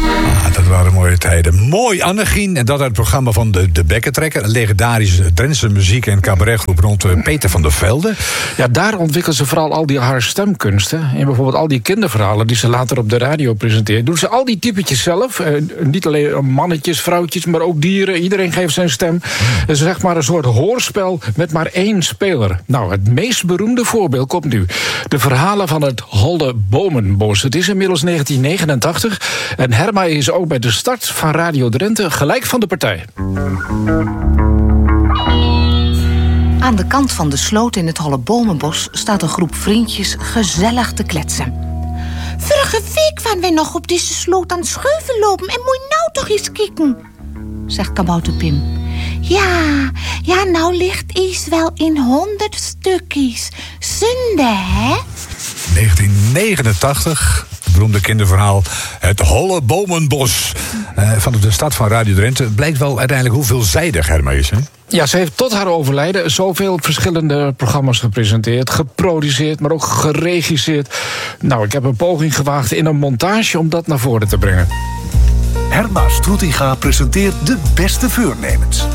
Dat waren mooie tijden. Mooi, Annegien. En dat uit het programma van de Bekkentrekker. Een legendarische Drentse muziek- en cabaretgroep rond Peter van der Velde. Ja, daar ontwikkelt ze vooral al die haar stemkunsten. En bijvoorbeeld al die kinderverhalen die ze later op de radio presenteert. Doen ze al die typetjes zelf. Niet alleen mannetjes, vrouwtjes, maar ook dieren. Iedereen geeft zijn stem. Het is zeg maar een soort hoorspel met maar één speler. Nou, het meest beroemde voorbeeld komt nu. De verhalen van het Holle Bomenbos. Het is inmiddels 1989. En Herma is ook bij de start van Radio Drenthe gelijk van de partij. Aan de kant van de sloot in het Holle Bomenbos staat een groep vriendjes gezellig te kletsen. Vorige week waren wij nog op deze sloot aan het scheuven lopen en moet je nou toch eens kijken, zegt kabouter Pim. Ja, nou ligt iets wel in 100 stukjes. Zonde, hè? 1989, het beroemde kinderverhaal Het Holle Bomenbos. Van de stad van Radio Drenthe. Blijkt wel uiteindelijk hoe veelzijdig Herma is, hè? Ja, ze heeft tot haar overlijden zoveel verschillende programma's gepresenteerd, geproduceerd, maar ook geregisseerd. Nou, ik heb een poging gewaagd in een montage om dat naar voren te brengen. Herma Stroetinga presenteert de beste voornemens.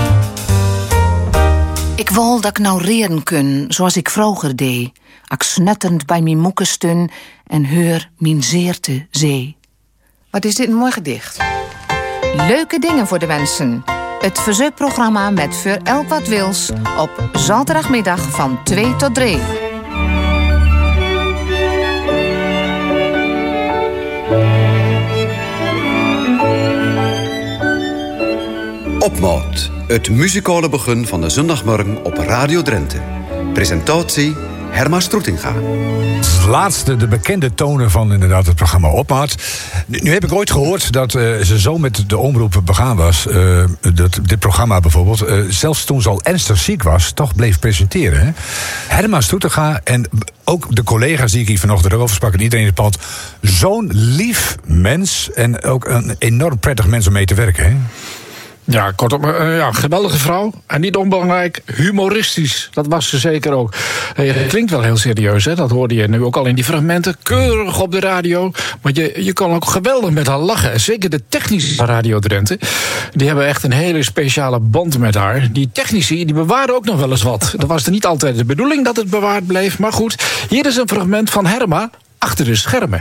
Ik wou dat ik nou reren kun, zoals ik vroeger deed. Ak snutterend bij mijn moeken stun en heur mijn zeerte zee. Wat is dit een mooi gedicht. Leuke dingen voor de mensen. Het verzoekprogramma met voor elk wat wils op zaterdagmiddag van 2 tot 3. Opmaat, het muzikale begin van de zondagmorgen op Radio Drenthe. Presentatie Herma Stroetinga. Het laatste, de bekende tonen van inderdaad het programma Opmaat. Nu heb ik ooit gehoord dat ze zo met de omroep begaan was. Dit programma bijvoorbeeld. Zelfs toen ze al ernstig ziek was, toch bleef presenteren. Hè? Herma Stroetinga en ook de collega's die ik hier vanochtend over sprak en iedereen in het pand. Zo'n lief mens en ook een enorm prettig mens om mee te werken. Hè? Ja, kortom, geweldige vrouw. En niet onbelangrijk, humoristisch. Dat was ze zeker ook. Het klinkt wel heel serieus, hè? Dat hoorde je nu ook al in die fragmenten. Keurig op de radio. Maar je kan ook geweldig met haar lachen. Zeker de technici van Radio Drenthe. Die hebben echt een hele speciale band met haar. Die technici, die bewaren ook nog wel eens wat. Dat was er niet altijd de bedoeling dat het bewaard bleef. Maar goed, hier is een fragment van Herma achter de schermen.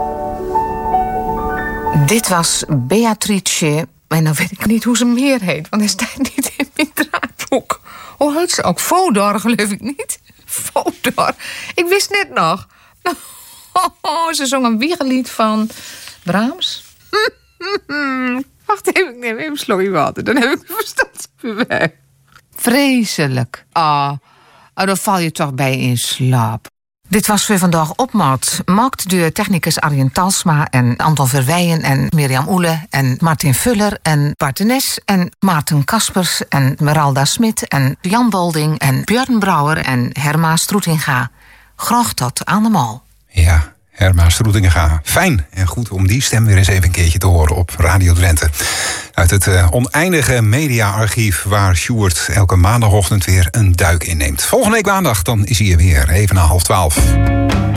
Dit was Beatrice. En dan weet ik niet hoe ze meer heet, want hij staat niet in mijn draaiboek. Hoe heet ze ook? Fodor, geloof ik niet. Fodor. Ik wist net nog. Ze zong een wiegelied van Brahms. Wacht even, ik neem even een slokje water. Dan heb ik het verstand bij. Vreselijk. Dan val je toch bij in slaap. Dit was voor vandaag Opmaat. Maakt door technicus Arjen Talsma en Anton Verweijen en Mirjam Oele en Martin Vuller en Bart de Nes en Maarten Kaspers en Meralda Smit en Jan Bolding en Björn Brouwer en Herma Stroetinga. Graag tot aan de mal. Ja, Herma Stroetinga. Fijn en goed om die stem weer eens even een keertje te horen op Radio Drenthe. Uit het oneindige mediaarchief waar Sjoerd elke maandagochtend weer een duik inneemt. Volgende week maandag dan is hij er weer, even na 11:30.